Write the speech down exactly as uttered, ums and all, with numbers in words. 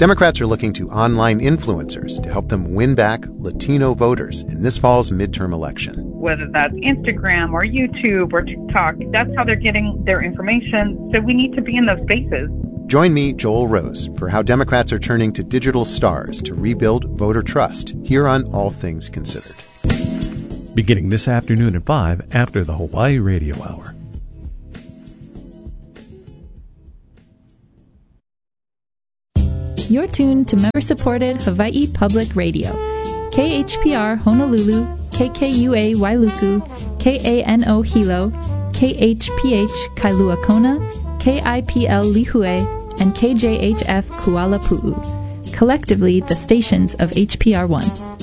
Democrats are looking to online influencers to help them win back Latino voters in this fall's midterm election. Whether that's Instagram or YouTube or TikTok, that's how they're getting their information. So we need to be in those spaces. Join me, Joel Rose, for how Democrats are turning to digital stars to rebuild voter trust here on All Things Considered. Beginning this afternoon at five after the Hawaii Radio Hour. You're tuned to member-supported Hawaii Public Radio. K H P R Honolulu, K K U A Wailuku, K A N O Hilo, K H P H Kailua Kona, K I P L Lihue, and K J H F Kuala Pu'u. Collectively, the stations of H P R one.